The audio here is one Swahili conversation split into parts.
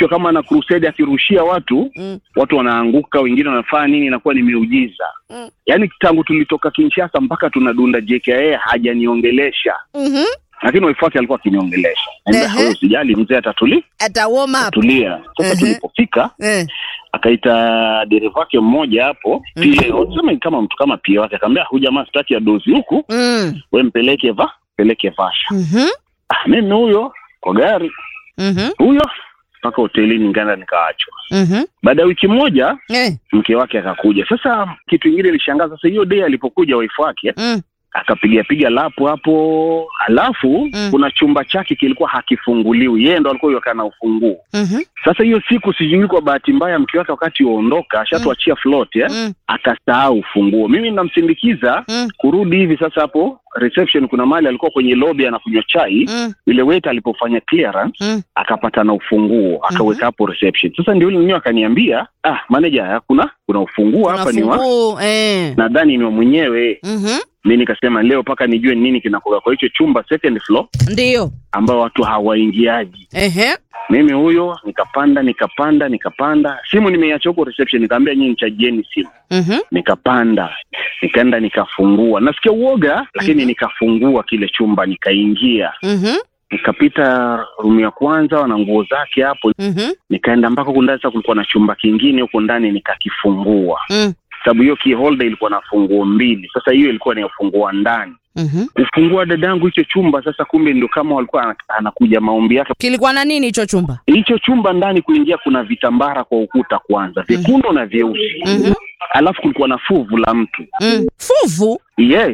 kichwa kama na crusade akirushia watu, watu wanaanguka, wengine wanafanya nini, inakuwa ni miujiza. Yaani tangu tulitoka Kinshasa mpaka tunadunda JKA hajaniongelesha. Lakini wife wake alikuwa akiniongelesha. Ndio usijali mzee ata warm up. Tulia. Sasa tulipofika akaita dereva wake mmoja hapo, pia unasema kama mtu kama pia wake akamwambia huyu jamaa sitaki ya dozi huku. Wewe mpeleke Vasha. Mimi huyo kwa gari. Huyo mpaka hotelini nganda nikaachwa. Baada ya wiki moja mke wake akakuja. Sasa kitu kingine ilishangaza, sasa hiyo day alipokuja wife wake akapiga lapu hapo, alafu kuna chumba chake kilikuwa hakifunguliwi, yeye ndo alikuwa yuko na ufunguo. Sasa hiyo siku sijui kwa bahati mbaya mke wake wakati waondoka ashatuachia float akasahau ufunguo. Mimi ninamsindikiza kurudi hivi sasa, hapo reception kuna mahali alikuwa kwenye lobby anakunywa chai, ile waiter alipofanya clearance akapata na ufunguo akaweka hapo reception. Sasa ndio yule akaniambia manager kuna ufunguo hapa ni nadhani ni wa mwenyewe. Mimi nikasema leo paka nijue nini kinakoga kwa hicho chumba second floor ndio ambao watu hawaingiaji. Mimi huyo nikapanda simu nimeiacha huko reception, nikamwambia nyinyi chajieni simu. Nikapanda nikaenda nikafungua, nasikia uoga lakini nikafungua kile chumba nikaingia. Nikapita room ya kwanza na nguo zake hapo. Nikaenda mpaka kundani, sasa kulikuwa na chumba kingine huko ndani nikakifungua. Sababu hiyo key holder ilikuwa na funguo 2. Sasa hiyo ilikuwa ni funguo ndani. Kufungua dadangu hicho chumba, sasa kumbe ndio kama walikuwa anakuja maombi yake. Kilikuwa na nini hicho chumba? Hicho chumba ndani kuingia kuna vitambara kwa ukuta kwanza, vyekundu na vyeusi. Alafu kulikuwa na fuvu la mtu. Fuvu? Yes.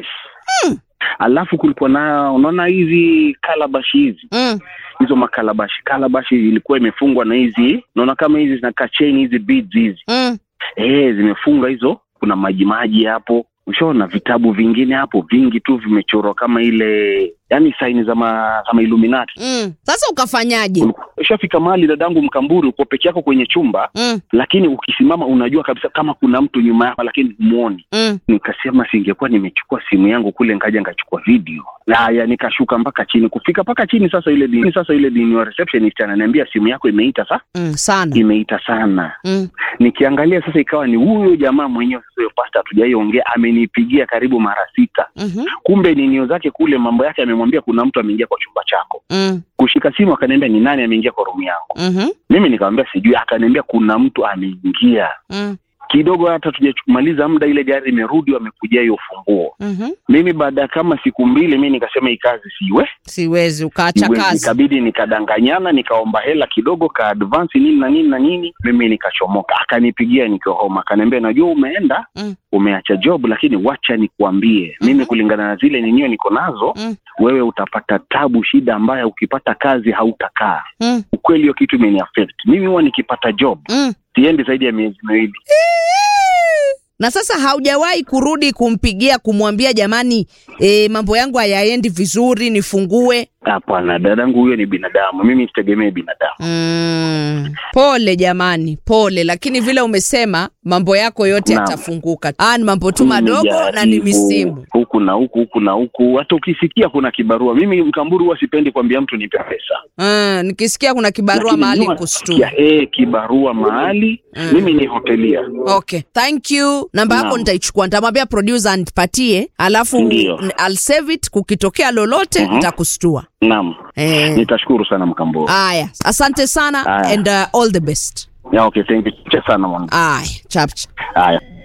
Alafu kulikuwa na unaona hizi kalabashi hizi. Hizo makalabashi ilikuwa imefungwa na hizi, unaona kama hizi zinakaa chain hizi beads hizi. Zimefunga hizo, kuna maji hapo. Ushaona vitabu vingine hapo vingi tu vimechorwa kama ile, yani sign za Illuminati. Sasa ukafanyaje? Ushafika mahali dadangu Mkamburi uko peke yako kwenye chumba, lakini ukisimama unajua kabisa kama kuna mtu nyuma yako lakini humuoni. Nikasema singekuwa nimechukua simu yangu kule ngaja ngachukua video. Haya nikashuka mpaka chini, kufika mpaka chini sasa ile dini wa receptionist ananiambia simu yako imeita sana. Imeita sana. Nikiangalia sasa ikawa ni huyo jamaa mwenyewe, sasa huyo pastor hatujaiongea amenipigia karibu mara 6. Kumbe ninio zake kule mambo yake amemwambia kuna mtu ameingia kwa chumba chako. Kushika simu akaniambia ni nani ameingia kwa room yangu. Mimi nikamwambia sijui, akaniambia kuna mtu ameingia. Kidogo hata tujamaliza muda ile gari imerudi wamekujia hiyo funguo. Mimi baada kama siku 2 mimi nikasema hii kazi siwezi, ukaacha kazi. Ikabidi nikadanganyana, nikaomba hela kidogo ka advance nini. Mimi nikachomoka. Akanipigia niko home, akaniambia najua umeenda umeacha job, lakini wacha nikuambie mimi kulingana na zile ninyo niko nazo wewe utapata tabu, shida ambayo ukipata kazi hautakaa. Ukweli hiyo kitu imeniaffect. Mimi huwa nikipata job siendi zaidi ya miezi 2. Na sasa haujawahi kurudi kumpigia kumwambia jamani mambo yangu hayaendi vizuri nifungue? Hapana, dadangu huyo ni binadamu, mimi sitegemee binadamu. Pole jamani, pole, lakini vile umesema mambo yako yote yatafunguka. Ni mambo tu madogo na ni misimu. Huku na huku. Hata ukisikia kuna kibarua, mimi Mkamburu huwa sipendi kuambia mtu nipe pesa. Nikisikia kuna kibarua mahali kustua. Kibarua mahali, mimi ni hotelia. Okay, thank you. Namba yako nitaichukua, nitamwambia producer anipatie, alafu I'll save it, kukitokea lolote nitakustua. Naam. Nitashukuru sana Mkamburu. Haya, asante sana and all the best. Okay, thank you sana mwana. Chap. Haya.